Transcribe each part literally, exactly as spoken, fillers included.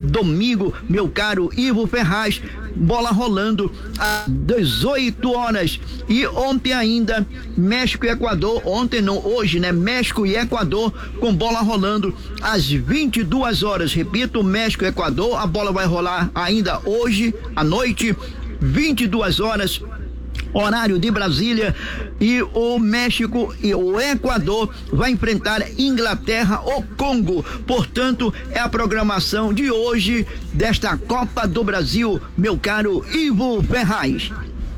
domingo, meu caro Ivo Ferraz, bola rolando às dezoito horas. E ontem ainda, México e Equador, ontem não, hoje, né? México e Equador com bola rolando às vinte e duas horas. Repito, México e Equador, a bola vai rolar ainda hoje à noite, vinte e duas horas. Horário de Brasília, e o México e o Equador vai enfrentar Inglaterra ou Congo. Portanto, é a programação de hoje desta Copa do Brasil, meu caro Ivo Ferraz.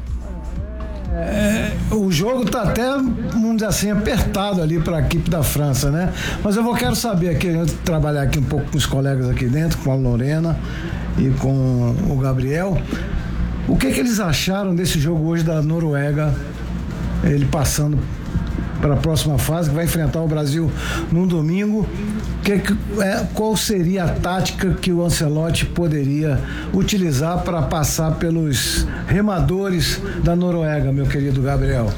É, o jogo tá até, vamos dizer assim, apertado ali para a equipe da França, né? Mas eu vou quero saber aqui, eu trabalhar aqui um pouco com os colegas aqui dentro, com a Lorena e com o Gabriel. O que que eles acharam desse jogo hoje da Noruega, ele passando para a próxima fase, que vai enfrentar o Brasil no domingo? Que, que, é, qual seria a tática que o Ancelotti poderia utilizar para passar pelos remadores da Noruega, meu querido Gabriel?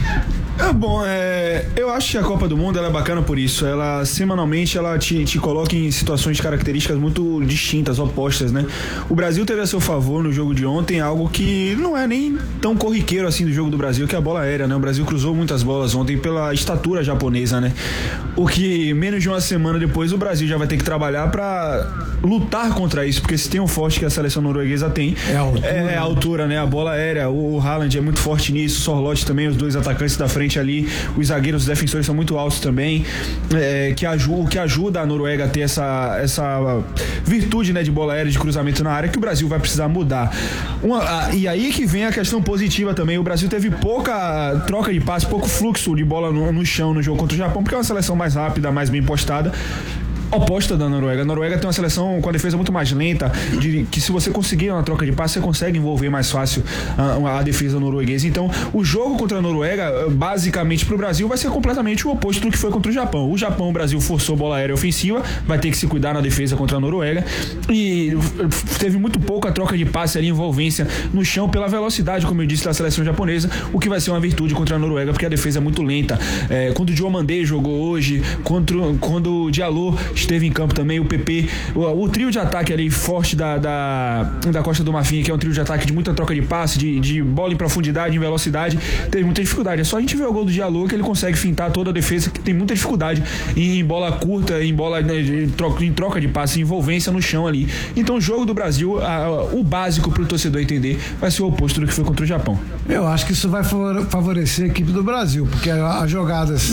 É bom, é, eu acho que a Copa do Mundo ela é bacana por isso. Ela semanalmente ela te, te coloca em situações de características muito distintas, opostas, né? O Brasil teve a seu favor no jogo de ontem algo que não é nem tão corriqueiro assim do jogo do Brasil, que é a bola aérea, né? O Brasil cruzou muitas bolas ontem pela estatura japonesa, né? O que menos de uma semana depois o Brasil já vai ter que trabalhar para lutar contra isso, porque se tem um forte que a seleção norueguesa tem, é a altura, é a altura, né? A bola aérea, o, o Haaland é muito forte nisso, o Sorloth também, os dois atacantes da frente ali, os zagueiros, os defensores são muito altos também, é, que ajuda, o que ajuda a Noruega a ter essa, essa virtude, né, de bola aérea, de cruzamento na área, que o Brasil vai precisar mudar. Uma, a, e aí que vem a questão positiva também. O Brasil teve pouca troca de passe, pouco fluxo de bola no, no chão no jogo contra o Japão, porque é uma seleção mais rápida, mais bem postada, oposta da Noruega. A Noruega tem uma seleção com a defesa muito mais lenta, de, que se você conseguir uma troca de passe, você consegue envolver mais fácil a, a defesa norueguesa. Então, o jogo contra a Noruega, basicamente pro Brasil, vai ser completamente o oposto do que foi contra o Japão. O Japão, o Brasil forçou bola aérea ofensiva, vai ter que se cuidar na defesa contra a Noruega, e teve muito pouca troca de passe ali, envolvência no chão pela velocidade, como eu disse, da seleção japonesa, o que vai ser uma virtude contra a Noruega, porque a defesa é muito lenta. É, quando o Diomandé jogou hoje, contra, quando o Diallo esteve em campo também, o P P, o, o trio de ataque ali forte da, da, da Costa do Marfim, que é um trio de ataque de muita troca de passe, de, de bola em profundidade, em velocidade, teve muita dificuldade. É só a gente ver o gol do Diallo que ele consegue fintar toda a defesa, que tem muita dificuldade em bola curta, em bola em troca, em troca de passe, em envolvência no chão ali. Então o jogo do Brasil, a, o básico para o torcedor entender, vai ser o oposto do que foi contra o Japão. Eu acho que isso vai favorecer a equipe do Brasil, porque as jogadas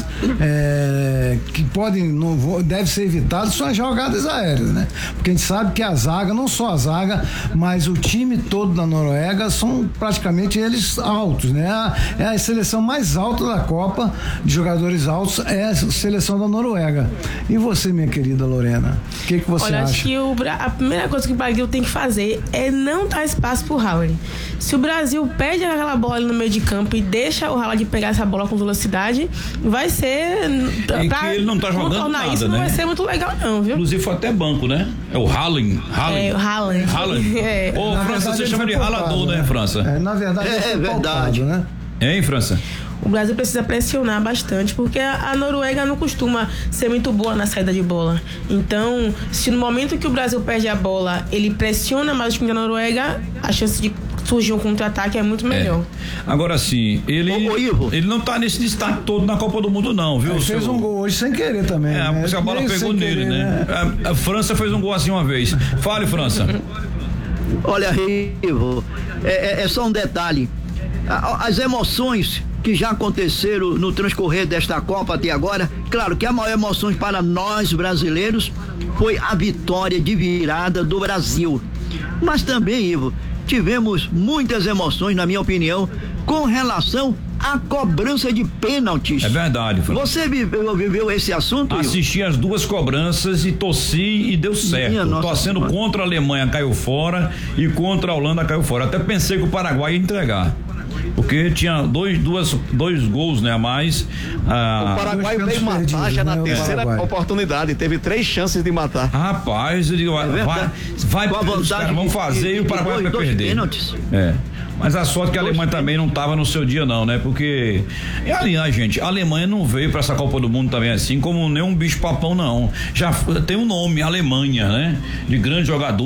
é, que podem, não deve ser evitadas são as jogadas aéreas, né? Porque a gente sabe que a zaga, não só a zaga, mas o time todo da Noruega são praticamente eles altos, né? É a seleção mais alta da Copa de jogadores altos, é a seleção da Noruega. E você, minha querida Lorena, o que que você Olha, acha? acho que o, a primeira coisa que o Brasil tem que fazer é não dar espaço pro Haaland. Se o Brasil perde aquela bola ali no meio de campo e deixa o Haaland pegar essa bola com velocidade, vai ser... E que ele não tá jogando nada, isso, né? Não vai ser muito legal não, viu? Inclusive foi até banco, né? É o Haaland. É, o Haaland. Haaland. É. Ô, Na França, verdade, você ele chama foi de poupado, ralador, né, né? França? É, na verdade, É, ele foi é verdade. poupado, né? Hein, França? O Brasil precisa pressionar bastante, porque a, a Noruega não costuma ser muito boa na saída de bola. Então, se no momento que o Brasil perde a bola, ele pressiona mais o time da Noruega, a chance de surgir um contra-ataque é muito melhor. É. Agora sim, ele, Ô, ô, Ivo. ele não tá nesse destaque todo na Copa do Mundo, não, viu? Ele fez seu... um gol hoje sem querer também. É, né? porque a bola Meio pegou sem nele, querer, né? A, a França fez um gol assim uma vez. Fale, França. Olha, Ivo, é, é, é só um detalhe. As emoções que já aconteceram no transcorrer desta Copa até agora, claro que a maior emoção para nós brasileiros foi a vitória de virada do Brasil. Mas também, Ivo, tivemos muitas emoções, na minha opinião, com relação à cobrança de pênaltis. É verdade, França. Você viveu, viveu esse assunto, Ivo? Assisti as duas cobranças e torci e deu certo. Torcendo senhora. Contra a Alemanha caiu fora e contra a Holanda caiu fora. Até pensei que o Paraguai ia entregar, porque tinha dois, duas, dois gols, né, a mais. Ah, o Paraguai veio matar já na terceira oportunidade, teve três chances de matar. Rapaz, eu digo, é vai, vai, vai os caras vão fazer de, e o Paraguai vai perder. Pênaltis. É. Mas a sorte que a Alemanha também não estava no seu dia não, né? Porque, e ali, né, gente, a Alemanha não veio para essa Copa do Mundo também assim como nenhum bicho papão não. Já tem um nome, Alemanha, né? De grande jogador.